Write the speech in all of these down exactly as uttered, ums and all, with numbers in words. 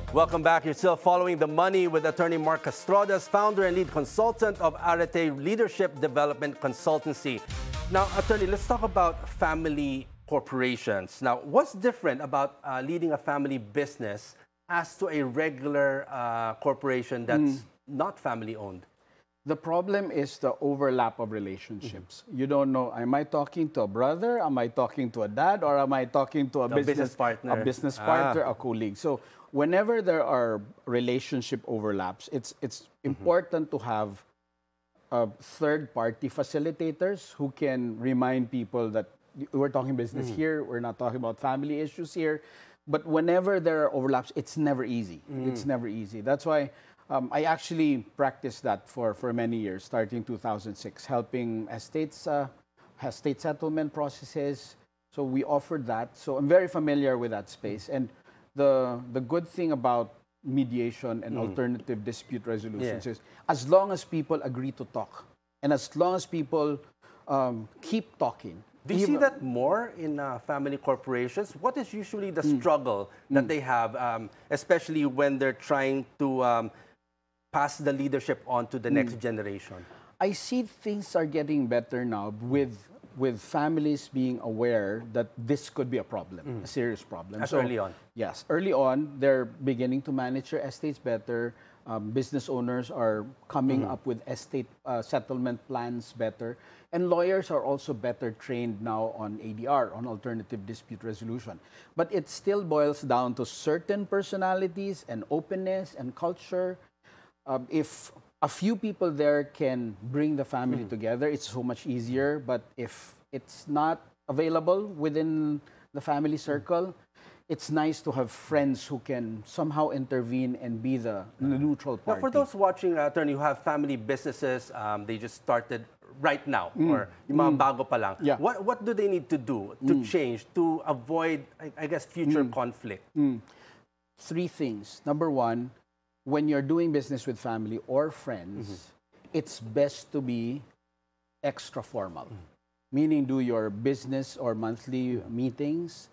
Welcome back. You're still following The Money with attorney Mark Castrodas, founder and lead consultant of Arete Leadership Development Consultancy. Now, attorney, let's talk about family corporations. Now, what's different about uh, leading a family business as to a regular uh, corporation that's mm. not family owned? The problem is the overlap of relationships. Mm-hmm. You don't know, am I talking to a brother, am I talking to a dad, or am I talking to a, business, business partner, a business partner, ah. a colleague? So whenever there are relationship overlaps, it's, it's mm-hmm. important to have uh, third-party facilitators who can remind people that we're talking business mm-hmm. here, we're not talking about family issues here. But whenever there are overlaps, it's never easy. Mm. It's never easy. That's why um, I actually practiced that for, for many years, starting two thousand six, helping estates, uh, estate settlement processes. So we offered that. So I'm very familiar with that space. And the, the good thing about mediation and mm. alternative dispute resolutions yeah. is as long as people agree to talk, and as long as people um, keep talking. Do you see that more in uh, family corporations? What is usually the struggle mm. that mm. they have, um, especially when they're trying to um, pass the leadership on to the mm. next generation? I see things are getting better now with with families being aware that this could be a problem, mm. a serious problem. As so, early on? Yes. Early on, they're beginning to manage their estates better. Um, business owners are coming mm. up with estate uh, settlement plans better. And lawyers are also better trained now on A D R, on alternative dispute resolution. But it still boils down to certain personalities and openness and culture. Um, if a few people there can bring the family mm. together, it's so much easier. But if it's not available within the family circle, it's nice to have friends who can somehow intervene and be the, the neutral party. Now, for those watching, uh, attorney, who have family businesses, um, they just started right now, mm. or yung mga mm. bago pa lang, yeah. what, what do they need to do to mm. change, to avoid, I, I guess, future mm. conflict? Mm. Three things. Number one, when you're doing business with family or friends, mm-hmm. it's best to be extra formal. Mm. Meaning do your business or monthly meetings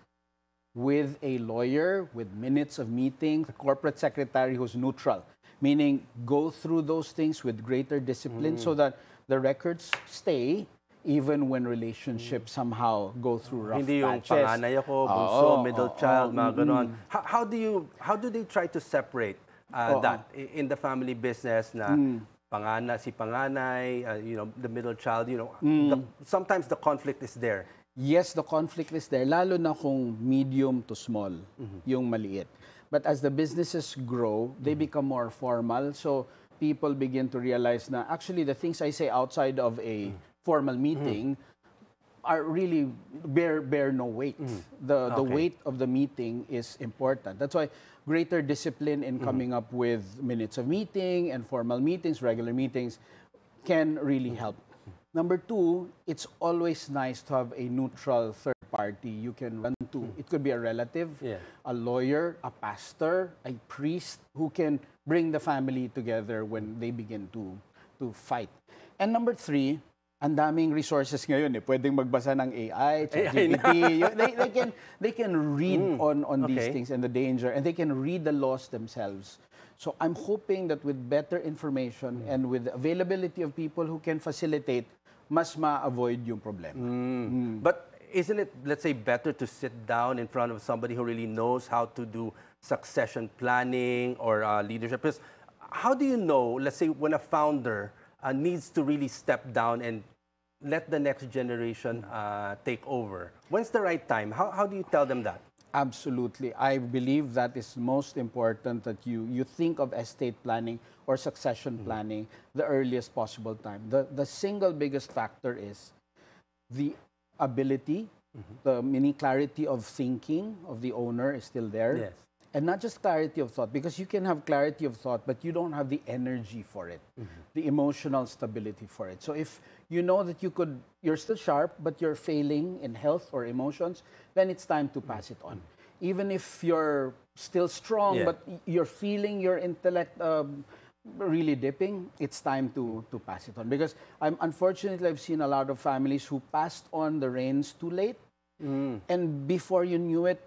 with a lawyer, with minutes of meetings, a corporate secretary who's neutral. Meaning go through those things with greater discipline mm. so that the records stay even when relationships somehow go through rough Hindi yung patches. panganay ako, bunso, oh, middle oh, child, oh, mga ganon. mm. How, how do you, how do they try to separate uh, oh, that in the family business na mm. pangana, si panganay, uh, you know, the middle child, you know, mm. the, sometimes the conflict is there. Yes, the conflict is there, lalo na kung medium to small, mm-hmm. yung maliit. But as the businesses grow, they mm-hmm. become more formal. So people begin to realize na actually the things I say outside of a mm-hmm. formal meeting mm-hmm. are really bear bear no weight. Mm-hmm. The the okay. weight of the meeting is important. That's why greater discipline in coming mm-hmm. up with minutes of meeting and formal meetings, regular meetings, can really mm-hmm. help. Number two, it's always nice to have a neutral third party you can run to. Mm-hmm. It could be a relative, yeah. a lawyer, a pastor, a priest who can bring the family together when they begin to to fight. And number three, ang daming resources ngayon eh. Pwedeng magbasa ng A I, ChatGPT. they, they can they can read mm. on on okay. these things and the danger, and they can read the laws themselves. So I'm hoping that with better information mm. and with the availability of people who can facilitate, mas ma-avoid yung problema. Mm. Mm. But isn't it, let's say, better to sit down in front of somebody who really knows how to do succession planning or uh, leadership? Because how do you know, let's say, when a founder uh, needs to really step down and let the next generation uh, take over? When's the right time? How, how do you tell them that? Absolutely. I believe that is most important, that you, you think of estate planning or succession mm-hmm. planning the earliest possible time. The, the single biggest factor is the ability, mm-hmm. the mini clarity of thinking of the owner is still there. Yes. And not just clarity of thought, because you can have clarity of thought, but you don't have the energy for it, mm-hmm. the emotional stability for it. So if you know that you could, you're still sharp, but you're failing in health or emotions, then it's time to pass it on. Even if you're still strong, yeah. but you're feeling your intellect um, really dipping, it's time to, to pass it on. Because I'm, unfortunately, I've seen a lot of families who passed on the reins too late. Mm. And before you knew it,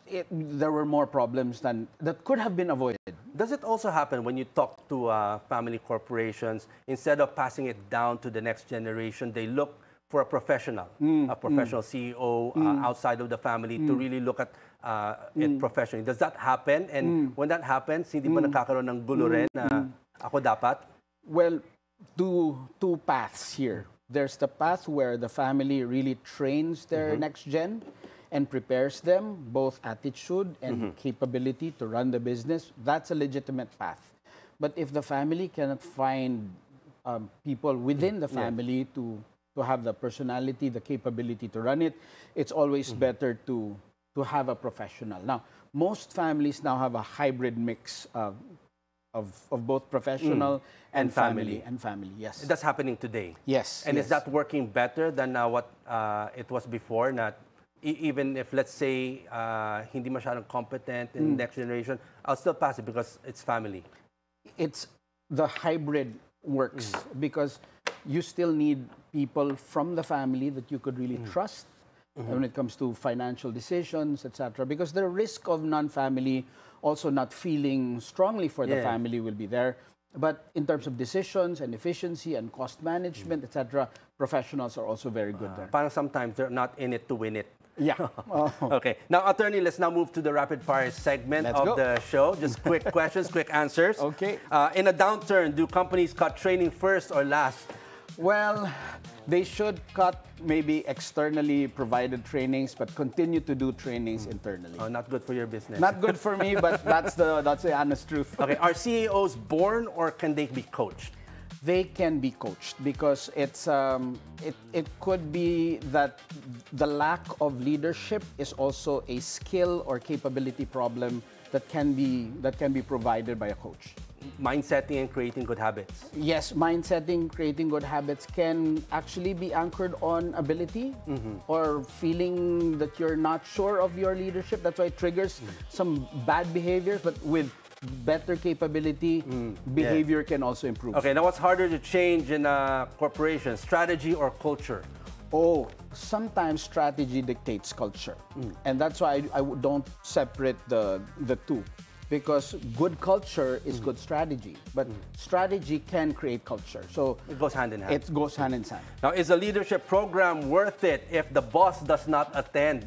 it, there were more problems than that could have been avoided. Does it also happen when you talk to uh, family corporations, instead of passing it down to the next generation, they look for a professional, mm, a professional mm. C E O uh, mm. outside of the family mm. to really look at uh, mm. it professionally? Does that happen? And mm. when that happens, hindi ba mm. nakakaroon ng gulo rin na mm. ako dapat? Well, two, two paths here. There's the path where the family really trains their mm-hmm. next gen and prepares them, both attitude and mm-hmm. capability to run the business. That's a legitimate path. But if the family cannot find um, people within the family yeah. to, to have the personality, the capability to run it, it's always mm-hmm. better to, to have a professional. Now, most families now have a hybrid mix of, of, of both professional mm. and, and family. family. And family, yes. That's happening today? Yes. And yes. is that working better than uh, what uh, it was before? Not e even if, let's say, uh, hindi masyadong competent in mm. the next generation, I'll still pass it because it's family. It's the hybrid works mm. because you still need people from the family that you could really mm. trust mm-hmm. when it comes to financial decisions, et cetera. Because the risk of non-family also not feeling strongly for the yeah. family will be there. But in terms of decisions and efficiency and cost management, mm. et cetera, professionals are also very good uh, there. Parang sometimes they're not in it to win it. Yeah. Oh. Okay. Now, attorney, let's now move to the rapid fire segment let's of go. the show. Just quick questions, quick answers. Okay. Uh, in a downturn, do companies cut training first or last? Well, they should cut maybe externally provided trainings, but continue to do trainings mm. internally. Oh, not good for your business. Not good for me, but that's the that's the honest truth. Okay. Are C E Os born or can they be coached? They can be coached because it's um, it, it could be that the lack of leadership is also a skill or capability problem that can be that can be provided by a coach. Mindsetting and creating good habits. Yes, mindsetting, creating good habits can actually be anchored on ability mm-hmm. or feeling that you're not sure of your leadership. That's why it triggers mm. some bad behaviors, but with better capability, mm, behavior yeah. can also improve. Okay, now what's harder to change in a corporation, strategy or culture? Oh, sometimes strategy dictates culture. Mm. And that's why I, I don't separate the, the two. Because good culture is mm. good strategy, but mm. strategy can create culture. So it goes hand in hand. It goes hand in hand. Now, is a leadership program worth it if the boss does not attend?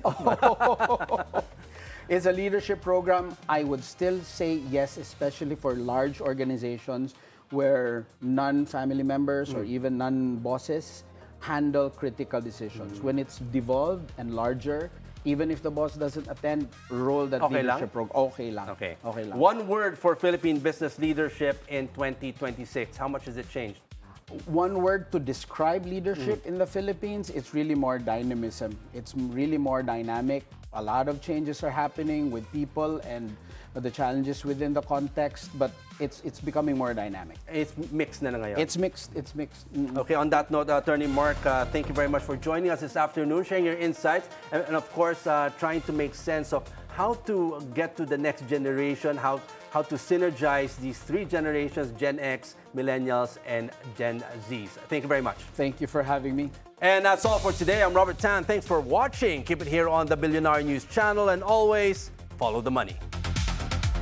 Is a leadership program, I would still say yes, especially for large organizations where non-family members mm. or even non-bosses handle critical decisions. Mm. When it's devolved and larger, even if the boss doesn't attend, roll that okay leadership program. Okay lang. Okay. Okay lang. One word for Philippine business leadership in twenty twenty-six. How much has it changed? One word to describe leadership mm. in the Philippines, it's really more dynamism. It's really more dynamic. A lot of changes are happening with people and the challenges within the context, but it's it's becoming more dynamic. It's mixed na na ngayon. It's mixed. It's mixed. Mm-hmm. Okay, on that note, uh, Attorney Mark, uh, thank you very much for joining us this afternoon, sharing your insights, and, and of course, uh, trying to make sense of how to get to the next generation, how, how to synergize these three generations, Gen X, Millennials, and Gen Zs. Thank you very much. Thank you for having me. And that's all for today. I'm Robert Tan. Thanks for watching. Keep it here on the Billionaire News channel, and always follow the money.